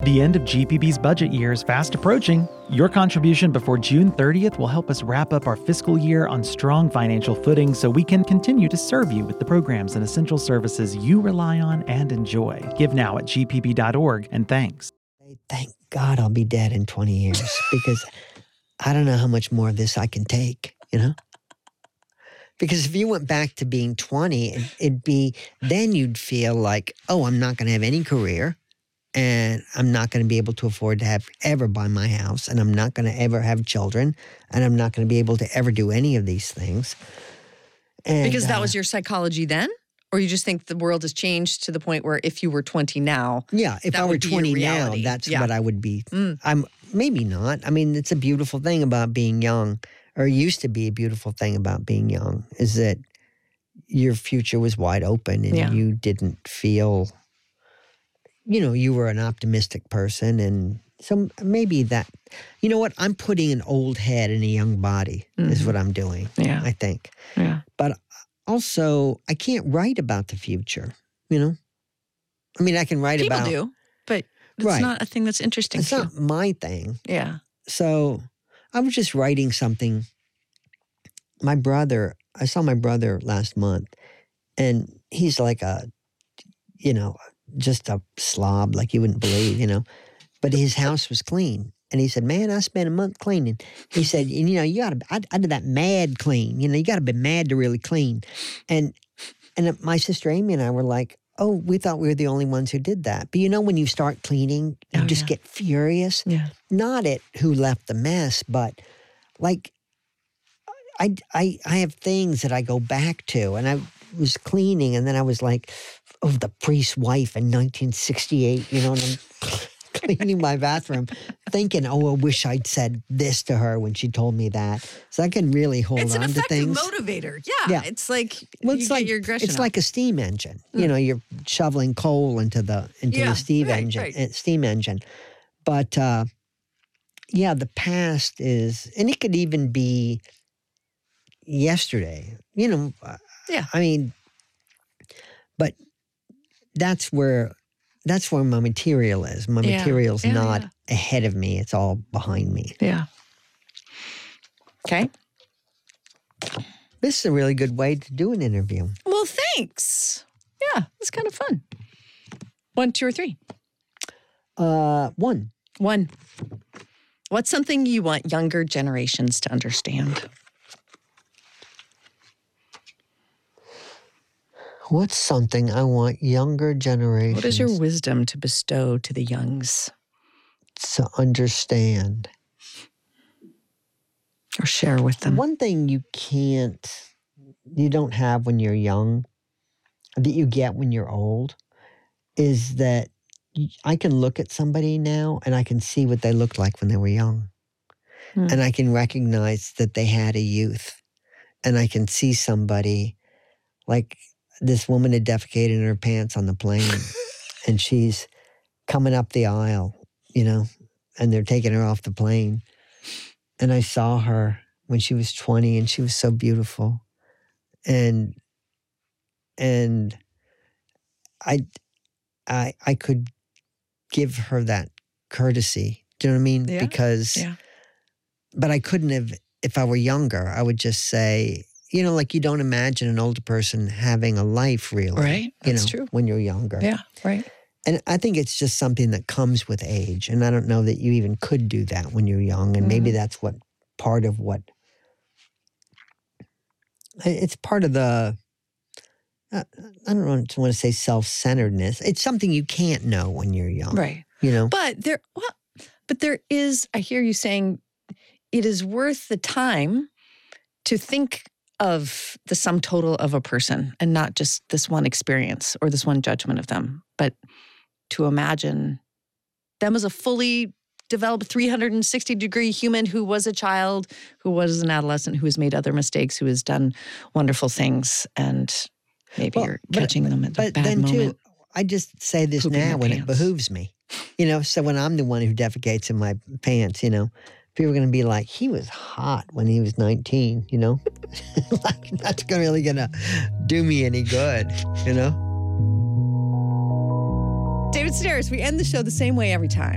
The end of GPB's budget year is fast approaching. Your contribution before June 30th will help us wrap up our fiscal year on strong financial footing so we can continue to serve you with the programs and essential services you rely on and enjoy. Give now at gpb.org, and thanks. Thank God I'll be dead in 20 years because I don't know how much more of this I can take, Because if you went back to being 20, then you'd feel like, oh, I'm not going to have any career. And I'm not going to be able to afford to ever buy my house. And I'm not going to ever have children. And I'm not going to be able to ever do any of these things. And, because that was your psychology then? Or you just think the world has changed to the point where if you were 20 now, yeah, if I were 20 now, that's what I would be. I'm maybe not. I mean, it's a beautiful thing about being young, or used to be a beautiful thing about being young, is that your future was wide open and you didn't feel... you were an optimistic person. And so maybe that, you know what? I'm putting an old head in a young body is what I'm doing, I think. Yeah. But also, I can't write about the future, I mean, I can write about... People do, but it's not a thing that's interesting to you. It's not my thing. Yeah. So I was just writing something. I saw my brother last month, and he's like just a slob like you wouldn't believe, But his house was clean. And he said, man, I spent a month cleaning. He said, you got to, I did that mad clean. You got to be mad to really clean. And my sister Amy and I were like, oh, we thought we were the only ones who did that. But when you start cleaning, you just get furious. Yeah. Not at who left the mess, but like I have things that I go back to. And I was cleaning, and then I was like, oh, the priest's wife in 1968, and I'm cleaning my bathroom, thinking, oh, I wish I'd said this to her when she told me that. So I can really hold on to things. It's an effective motivator. Yeah. It's like get your aggression It's out. like a steam engine. You're shoveling coal into the steam engine. But the past is, and it could even be yesterday. I mean, but that's where my material is. My material's not ahead of me. It's all behind me. Yeah. Okay. This is a really good way to do an interview. Well, thanks. Yeah, it's kind of fun. 1, 2, or 3? 1. 1. What's something you want younger generations to understand? What's something I want younger generations... What is your wisdom to bestow to the youngs? To understand. Or share with them. One thing you don't have when you're young, that you get when you're old, is that I can look at somebody now and I can see what they looked like when they were young. And I can recognize that they had a youth. And I can see somebody like... This woman had defecated in her pants on the plane, and she's coming up the aisle, and they're taking her off the plane. And I saw her when she was 20, and she was so beautiful. And I could give her that courtesy. Do you know what I mean? Yeah. But I couldn't have, if I were younger, I would just say... like you don't imagine an older person having a life, really. Right, that's true. When you're younger. Yeah, right. And I think it's just something that comes with age. And I don't know that you even could do that when you're young. And maybe that's part of what... It's part of the... I don't want to say self-centeredness. It's something you can't know when you're young. Right. But there is, I hear you saying, it is worth the time to think of the sum total of a person and not just this one experience or this one judgment of them, but to imagine them as a fully developed 360-degree human who was a child, who was an adolescent, who has made other mistakes, who has done wonderful things, and maybe you're catching them at the bad moment. Too, I just say this now when it behooves me. So when I'm the one who defecates in my pants, people are going to be like, he was hot when he was 19, like, that's really going to do me any good, David Sedaris, we end the show the same way every time.